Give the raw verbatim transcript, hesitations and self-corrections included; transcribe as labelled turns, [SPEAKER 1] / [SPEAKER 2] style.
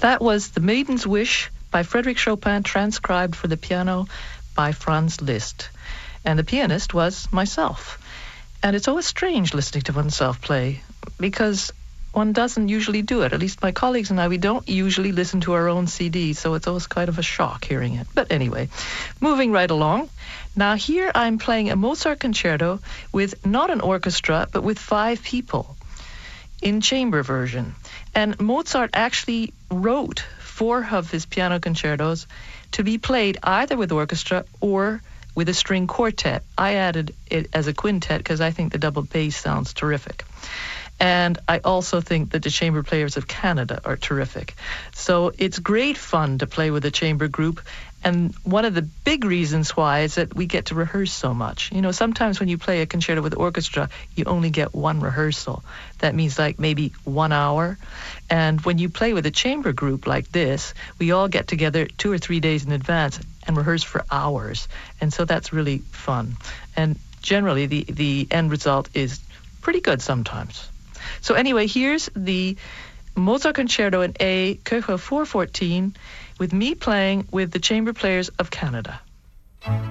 [SPEAKER 1] That was The Maiden's Wish by Frédéric Chopin, transcribed for the piano by Franz Liszt. And the pianist was myself. And it's always strange listening to oneself play, because one doesn't usually do it. At least my colleagues and I, we don't usually listen to our own C Ds, so it's always kind of a shock hearing it. But anyway, moving right along. Now here I'm playing a Mozart concerto with not an orchestra, but with five people in chamber version. And Mozart actually wrote four of his piano concertos to be played either with orchestra or with a string quartet. I added it as a quintet because I think the double bass sounds terrific. And I also think that the chamber players of Canada are terrific. So it's great fun to play with a chamber group. And one of the big reasons why is that we get to rehearse so much. You know, sometimes when you play a concerto with orchestra, you only get one rehearsal. That means like maybe one hour. And when you play with a chamber group like this, we all get together two or three days in advance and rehearse for hours. And so that's really fun. And generally, the, the end result is pretty good sometimes. So anyway, here's the Mozart Concerto in A, Köchel four fourteen, with me playing with the chamber players of Canada.